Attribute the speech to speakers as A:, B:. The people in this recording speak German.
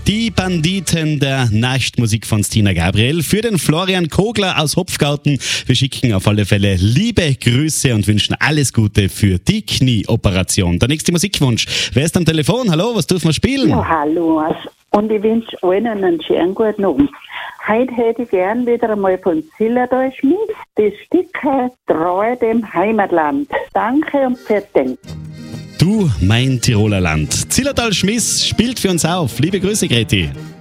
A: Die Banditen der Nachtmusik von Stina Gabriel für den Florian Kogler aus Hopfgarten. Wir schicken auf alle Fälle liebe Grüße und wünschen alles Gute für die Knieoperation. Der nächste Musikwunsch. Wer ist am Telefon? Hallo, was dürfen wir spielen?
B: Ja, hallo. Und ich wünsche allen einen schönen guten Abend. Heute hätte ich gern wieder einmal von Zillertal Schmiss das Stück Treue dem Heimatland. Danke und fertig.
A: Du, mein Tiroler Land. Zillertal Schmiss spielt für uns auf. Liebe Grüße, Greti.